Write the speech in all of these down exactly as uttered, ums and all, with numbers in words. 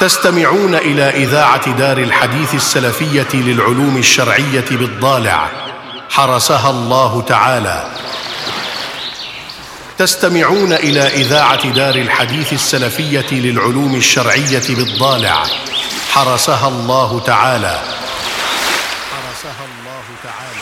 تستمعون إلى إذاعة دار الحديث السلفية للعلوم الشرعية بالضالع، حرسها الله تعالى. تستمعون إلى إذاعة دار الحديث السلفية للعلوم الشرعية بالضالع، حرسها الله تعالى. حرسها الله تعالى.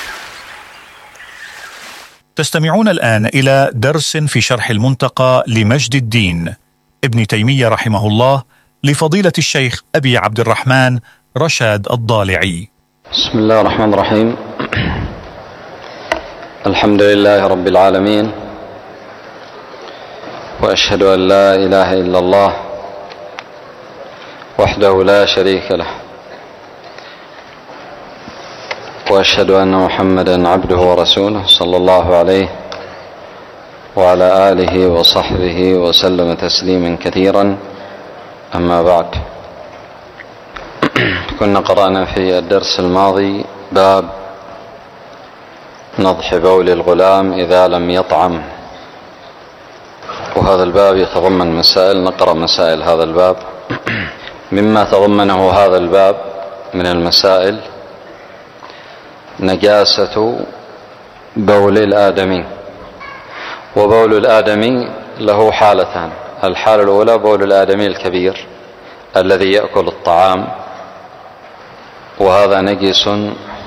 تستمعون الآن إلى درس في شرح المنتقى لمجد الدين ابن تيمية رحمه الله لفضيلة الشيخ أبي عبد الرحمن رشاد الضالعي. بسم الله الرحمن الرحيم. الحمد لله رب العالمين، وأشهد أن لا إله إلا الله وحده لا شريك له، وأشهد أن محمدا عبده ورسوله صلى الله عليه وعلى آله وصحبه وسلم تسليما كثيرا. أما بعد، كنا قرأنا في الدرس الماضي باب نضح بول الغلام إذا لم يطعم، وهذا الباب يتضمن مسائل. نقرأ مسائل هذا الباب. مما تضمنه هذا الباب من المسائل نجاسة بول الآدمي. وبول الآدمي له حالتان: الحالة الأولى بول الآدمي الكبير الذي يأكل الطعام، وهذا نجس